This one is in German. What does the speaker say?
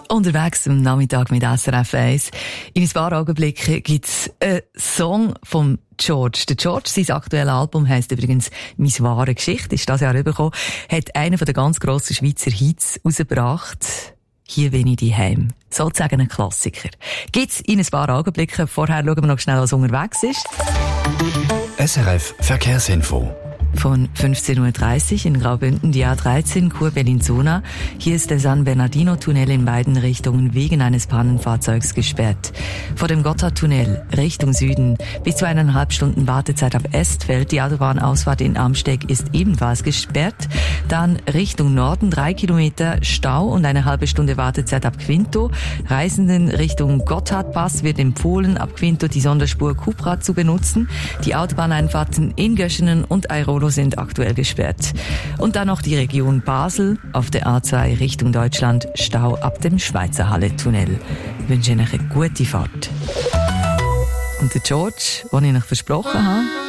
Unterwegs am Nachmittag mit SRF 1. In ein paar Augenblicken gibt's einen Song vom George. Der George, sein aktuelles Album heisst übrigens «Meine wahre Geschichte», ist das Jahr rübergekommen, hat einen der ganz grossen Schweizer Hits rausgebracht. «Hier bin ich daheim». Sozusagen ein Klassiker. Gibt's in ein paar Augenblicken. Vorher schauen wir noch schnell, was unterwegs ist. SRF Verkehrsinfo. Von 15.30 Uhr in Graubünden die A13 Chur Bellinzona. Hier ist der San Bernardino-Tunnel in beiden Richtungen wegen eines Pannenfahrzeugs gesperrt. Vor dem Gotthardtunnel Richtung Süden bis zu 1,5 Stunden Wartezeit ab Estfeld. Die Autobahnausfahrt in Amsteg ist ebenfalls gesperrt. Dann Richtung Norden 3 Kilometer Stau und eine halbe Stunde Wartezeit ab Quinto. Reisenden Richtung Gotthardpass wird empfohlen, ab Quinto die Sonderspur Kupra zu benutzen. Die Autobahneinfahrten in Göschenen und Airolo sind aktuell gesperrt. Und dann noch die Region Basel auf der A2 Richtung Deutschland, Stau ab dem Schweizer Halle-Tunnel. Ich wünsche Ihnen eine gute Fahrt. Und der George, den ich Ihnen versprochen habe,